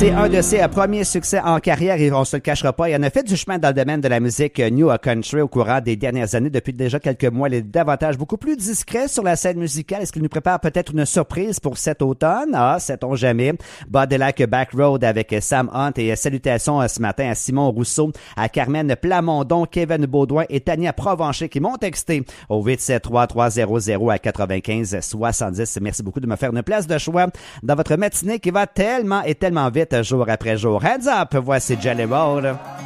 C'est un de ses premiers succès en carrière et on se le cachera pas. Il en a fait du chemin dans le domaine de la musique New Country au courant des dernières années. Depuis déjà quelques mois, il est davantage beaucoup plus discret sur la scène musicale. Est-ce qu'il nous prépare peut-être une surprise pour cet automne? Ah, sait-on jamais. Body Like Back Road avec Sam Hunt et salutations ce matin à Simon Rousseau, à Carmen Plamondon, Kevin Baudouin et Tania Provencher qui m'ont texté au 873-300 à 95-70. Merci beaucoup de me faire une place de choix dans votre matinée qui va tellement et tellement vite jour après jour. Hands up, voici Jelly Roll.